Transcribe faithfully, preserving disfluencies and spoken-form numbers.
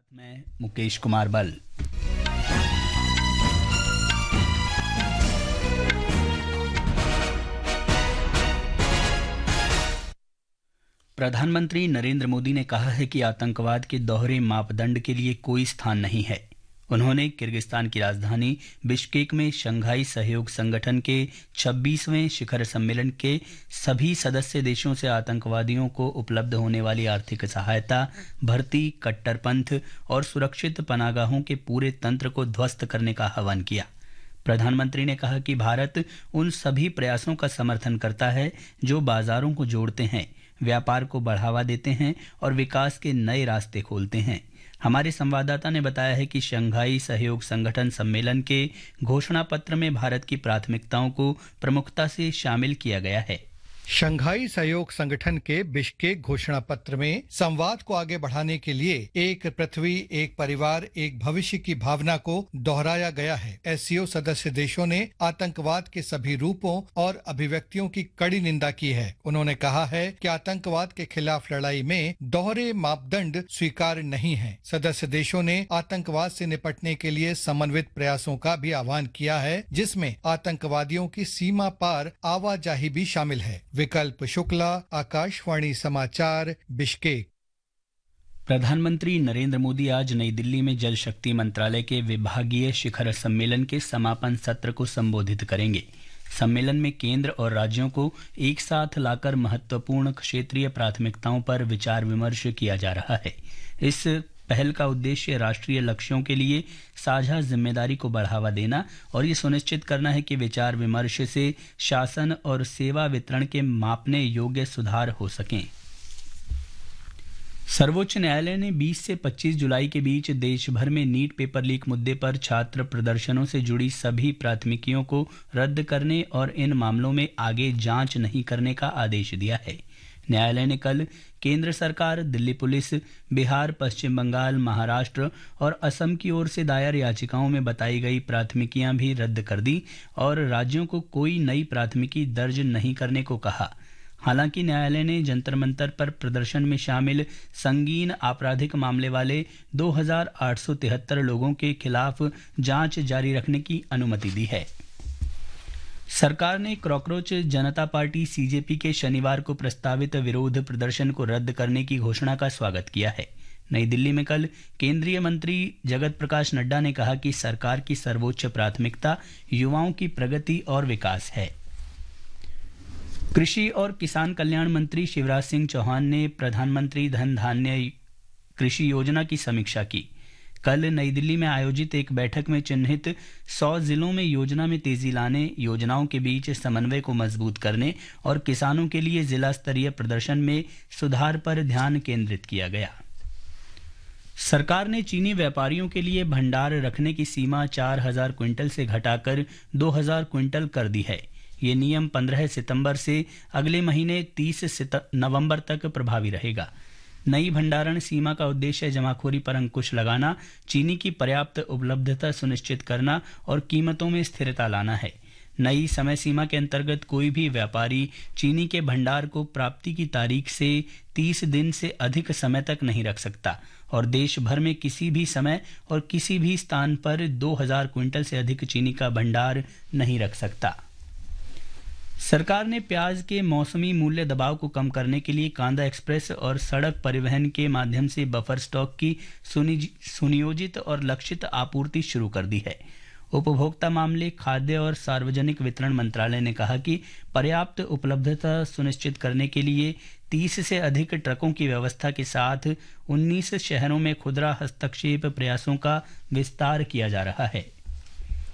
साथ मैं मुकेश कुमार बल। प्रधानमंत्री नरेंद्र मोदी ने कहा है कि आतंकवाद के दोहरे मापदंड के लिए कोई स्थान नहीं है। उन्होंने किर्गिस्तान की राजधानी बिश्केक में शंघाई सहयोग संगठन के छब्बीसवें शिखर सम्मेलन के सभी सदस्य देशों से आतंकवादियों को उपलब्ध होने वाली आर्थिक सहायता, भर्ती, कट्टरपंथ और सुरक्षित पनाहगाहों के पूरे तंत्र को ध्वस्त करने का आह्वान किया। प्रधानमंत्री ने कहा कि भारत उन सभी प्रयासों का समर्थन करता है जो बाजारों को जोड़ते हैं, व्यापार को बढ़ावा देते हैं और विकास के नए रास्ते खोलते हैं। हमारे संवाददाता ने बताया है कि शंघाई सहयोग संगठन सम्मेलन के घोषणा पत्र में भारत की प्राथमिकताओं को प्रमुखता से शामिल किया गया है। शंघाई सहयोग संगठन के बिश्केक घोषणा पत्र में संवाद को आगे बढ़ाने के लिए एक पृथ्वी, एक परिवार, एक भविष्य की भावना को दोहराया गया है। एससीओ सदस्य देशों ने आतंकवाद के सभी रूपों और अभिव्यक्तियों की कड़ी निंदा की है। उन्होंने कहा है कि आतंकवाद के खिलाफ लड़ाई में दोहरे मापदंड स्वीकार्य नहीं है। सदस्य देशों ने आतंकवाद से निपटने के लिए समन्वित प्रयासों का भी आह्वान किया है, जिसमें आतंकवादियों की सीमा पार आवाजाही भी शामिल है। विकल्प शुक्ला, आकाशवाणी समाचार, बिश्केक। प्रधानमंत्री नरेंद्र मोदी आज नई दिल्ली में जल शक्ति मंत्रालय के विभागीय शिखर सम्मेलन के समापन सत्र को संबोधित करेंगे। सम्मेलन में केंद्र और राज्यों को एक साथ लाकर महत्वपूर्ण क्षेत्रीय प्राथमिकताओं पर विचार विमर्श किया जा रहा है। इस पहल का उद्देश्य राष्ट्रीय लक्ष्यों के लिए साझा जिम्मेदारी को बढ़ावा देना और ये सुनिश्चित करना है कि विचार विमर्श से शासन और सेवा वितरण के मापने योग्य सुधार हो सकें। सर्वोच्च न्यायालय ने बीस से पच्चीस जुलाई के बीच देश भर में नीट पेपर लीक मुद्दे पर छात्र प्रदर्शनों से जुड़ी सभी प्राथमिकियों को रद्द करने और इन मामलों में आगे जांच नहीं करने का आदेश दिया है। न्यायालय ने कल केंद्र सरकार, दिल्ली पुलिस, बिहार, पश्चिम बंगाल, महाराष्ट्र और असम की ओर से दायर याचिकाओं में बताई गई प्राथमिकियां भी रद्द कर दी और राज्यों को कोई नई प्राथमिकी दर्ज नहीं करने को कहा। हालांकि न्यायालय ने जंतर मंतर पर प्रदर्शन में शामिल संगीन आपराधिक मामले वाले दो हजार आठ सौ तिहत्तर लोगों के खिलाफ जांच जारी रखने की अनुमति दी है। सरकार ने कॉकरोच जनता पार्टी सीजेपी के शनिवार को प्रस्तावित विरोध प्रदर्शन को रद्द करने की घोषणा का स्वागत किया है। नई दिल्ली में कल केंद्रीय मंत्री जगत प्रकाश नड्डा ने कहा कि सरकार की सर्वोच्च प्राथमिकता युवाओं की प्रगति और विकास है। कृषि और किसान कल्याण मंत्री शिवराज सिंह चौहान ने प्रधानमंत्री धन धान्य कृषि योजना की समीक्षा की। कल नई दिल्ली में आयोजित एक बैठक में चिन्हित सौ जिलों में योजना में तेजी लाने, योजनाओं के बीच समन्वय को मजबूत करने और किसानों के लिए जिला स्तरीय प्रदर्शन में सुधार पर ध्यान केंद्रित किया गया। सरकार ने चीनी व्यापारियों के लिए भंडार रखने की सीमा चार हजार क्विंटल से घटाकर दो हजार क्विंटल कर दी है। ये नियम पंद्रह सितंबर से अगले महीने तीस नवंबर तक प्रभावी रहेगा। नई भंडारण सीमा का उद्देश्य जमाखोरी पर अंकुश लगाना, चीनी की पर्याप्त उपलब्धता सुनिश्चित करना और कीमतों में स्थिरता लाना है। नई समय सीमा के अंतर्गत कोई भी व्यापारी चीनी के भंडार को प्राप्ति की तारीख से तीस दिन से अधिक समय तक नहीं रख सकता और देश भर में किसी भी समय और किसी भी स्थान पर दो हजार क्विंटल से अधिक चीनी का भंडार नहीं रख सकता। सरकार ने प्याज के मौसमी मूल्य दबाव को कम करने के लिए कांदा एक्सप्रेस और सड़क परिवहन के माध्यम से बफर स्टॉक की सुनियोजित और लक्षित आपूर्ति शुरू कर दी है। उपभोक्ता मामले, खाद्य और सार्वजनिक वितरण मंत्रालय ने कहा कि पर्याप्त उपलब्धता सुनिश्चित करने के लिए तीस से अधिक ट्रकों की व्यवस्था के साथ उन्नीस शहरों में खुदरा हस्तक्षेप प्रयासों का विस्तार किया जा रहा है।